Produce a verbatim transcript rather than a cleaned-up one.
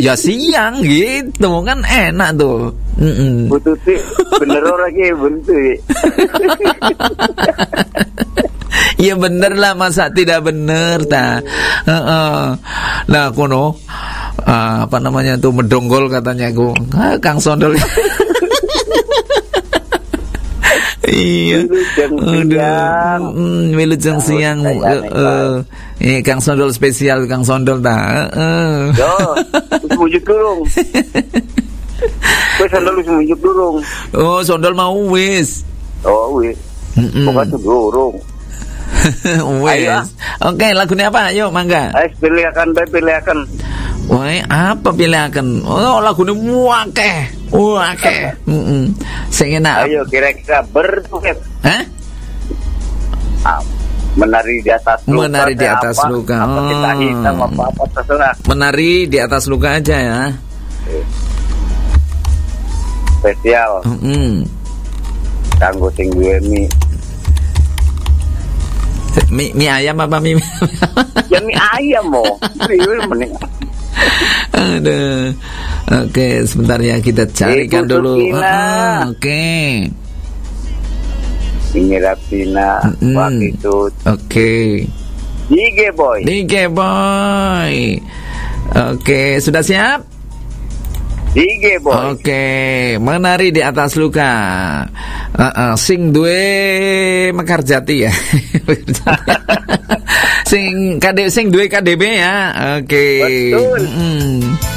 Ya siang gitu kan enak tuh. Mm-mm. Bututi bener orang ki buntu. Ya bener lah, masa tidak bener ta. Heeh. Nah kono uh, apa namanya tuh medonggol katanya aku. Ah, Kang Sondol. Iya. Hmm, wilujeng siang. Heeh. Eh Kang Sondol spesial Kang Sondol ta. Heeh. Yo, wujud durung. Kowe Sondol wis wujud durung. Oh, Sondol mau wis. Oh, wis. Pokoknya durung. Wes. Oke, lagunya apa? Ayo, mangga. Ayo pilihakan, pilihakan. Woi, apa pilihakan? Oh, lagunya muakeh. Muakeh. Heeh. Sing enak. Ayo kira-kira berduet. Hah? Ah, menari di atas luka. Menari di atas apa, luka. Apa Oh. kita hitam apa-apa terserah. Menari di atas luka aja ya. Spesial. Heeh. Kanggo sing duwe mi. Mie, mie ayam apa mie? Ya mie ayam mo. Riwil mending. Aduh. Oke, sebentar ya kita carikan Ibu dulu. Sukina. Ah, oke. Ini Rapina, Mm-mm. waktu itu Oke. Dige boy. Dige boy. Oke, sudah siap? Dige boy. Oke, menari di atas luka. Uh-uh, sing duwe Mekar Jati ya. sing K D sing duwe K D B ya. Oke. Betul. Mm-mm.